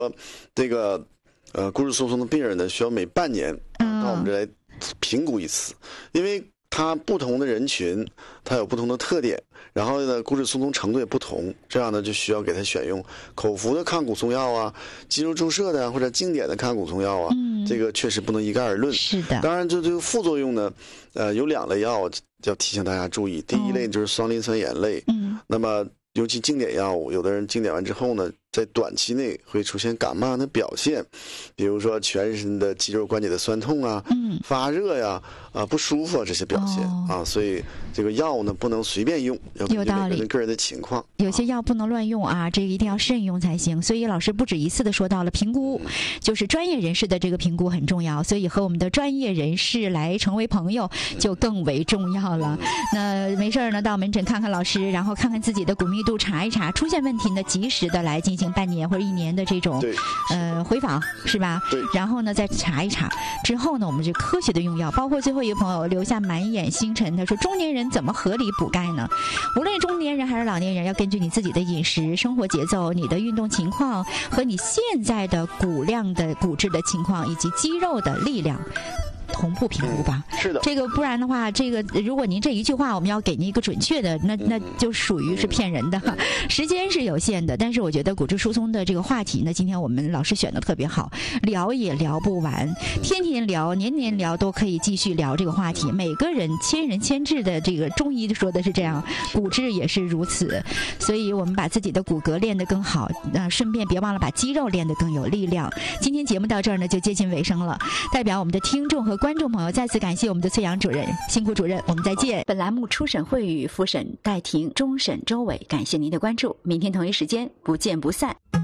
这个骨质疏松的病人呢，需要每半年到我们这来评估一次，因为它不同的人群，它有不同的特点，然后呢，骨质疏松程度也不同，这样呢就需要给他选用口服的抗骨松药啊，肌肉注射的或者经典的抗骨松药啊，这个确实不能一概而论。 是的。 当然，这个副作用呢，有2类药要提醒大家注意。第一类就是双磷酸盐类，那么尤其经典药物，有的人经典完之后呢，在短期内会出现感冒样的表现，比如说全身的肌肉关节的酸痛啊，发热呀，不舒服啊这些表现啊，所以这个药呢不能随便用，要根据每个人个人的情况。 有些药不能乱用啊，这个一定要慎用才行。所以老师不止一次的说到了评估，就是专业人士的这个评估很重要，所以和我们的专业人士来成为朋友就更为重要了。那没事呢，到门诊看看老师，然后看看自己的骨密度，查一查，出现问题呢及时的来进行半年或者1年的这种回访，是吧？ 对。 然后呢再查一查，之后呢我们就科学的用药。包括最后一个朋友留下满眼星辰，他说中年人怎么合理补钙呢？无论中年人还是老年人，要根据你自己的饮食、生活节奏、你的运动情况和你现在的骨量的骨质的情况以及肌肉的力量同步评估吧。 是的。 这个不然的话，这个如果您这一句话我们要给您一个准确的，那就属于是骗人的。时间是有限的，但是我觉得骨质疏松的这个话题呢，今天我们老师选的特别好，聊也聊不完，天天聊，年年聊，都可以继续聊这个话题。每个人千人千质的，这个中医说的是这样，骨质也是如此，所以我们把自己的骨骼练得更好，顺便别忘了把肌肉练得更有力量。今天节目到这儿呢就接近尾声了，代表我们的听众和观众朋友再次感谢我们的崔阳主任，辛苦主任，我们再见。本栏目初审会与复审待庭，终审周尾，感谢您的关注，明天同一时间不见不散。